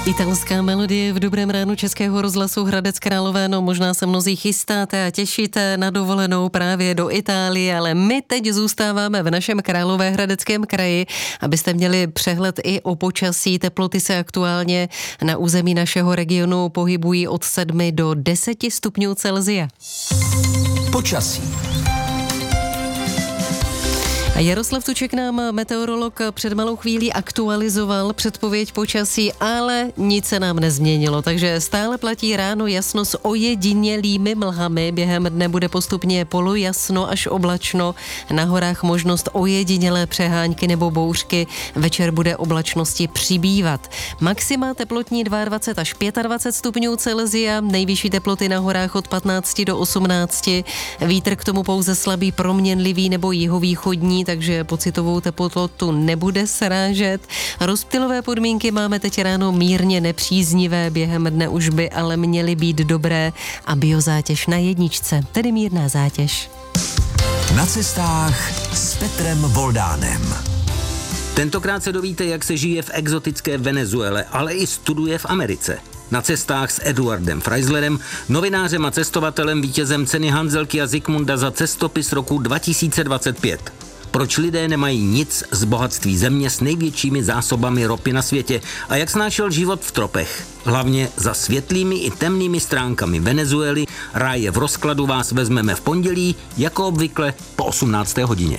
Italská melodie v dobrém ránu Českého rozhlasu Hradec Králové. No možná se mnozí chystáte a těšíte na dovolenou právě do Itálie, ale my teď zůstáváme v našem Královéhradeckém kraji, abyste měli přehled i o počasí. Teploty se aktuálně na území našeho regionu pohybují od 7 do 10 stupňů Celsia. Počasí. Jaroslav Tuček nám, meteorolog, před malou chvílí aktualizoval předpověď počasí, ale nic se nám nezměnilo, takže stále platí ráno jasno s ojedinělými mlhami, během dne bude postupně polojasno až oblačno, na horách možnost ojedinělé přehánky nebo bouřky, večer bude oblačnosti přibývat. Maxima teplotní 22 až 25 stupňů Celsia, nejvyšší teploty na horách od 15 do 18, vítr k tomu pouze slabý proměnlivý nebo jihovýchodní, takže pocitovou teplotu nebude srážet. Rozptylové podmínky máme teď ráno mírně nepříznivé, během dne už by ale měly být dobré a biozátěž na 1, tedy mírná zátěž. Na cestách s Petrem Voldánem. Tentokrát se dovíte, jak se žije v exotické Venezuele, ale i studuje v Americe. Na cestách s Eduardem Freislerem, novinářem a cestovatelem, vítězem ceny Hanzelky a Zikmunda za cestopis roku 2025. Proč lidé nemají nic z bohatství země s největšími zásobami ropy na světě a jak snášel život v tropech. Hlavně za světlými i temnými stránkami Venezuely, ráje v rozkladu vás vezmeme v pondělí, jako obvykle po 18. hodině.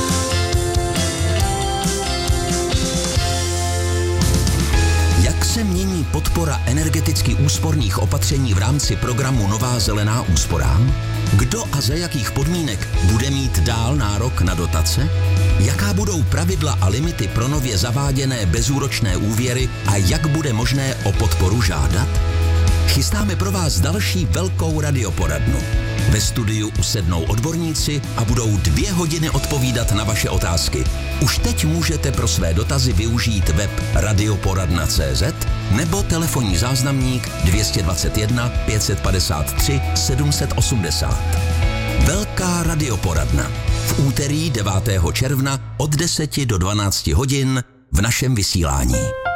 Jak se mění podpora energeticky úsporných opatření v rámci programu Nová zelená úsporám? Kdo a za jakých podmínek bude mít dál nárok na dotace? Jaká budou pravidla a limity pro nově zaváděné bezúročné úvěry a jak bude možné o podporu žádat? Chystáme pro vás další velkou radioporadnu. Ve studiu usednou odborníci a budou 2 hodiny odpovídat na vaše otázky. Už teď můžete pro své dotazy využít web radioporadna.cz nebo telefonní záznamník 221 553 780. Velká radioporadna. V úterý 9. června od 10 do 12 hodin v našem vysílání.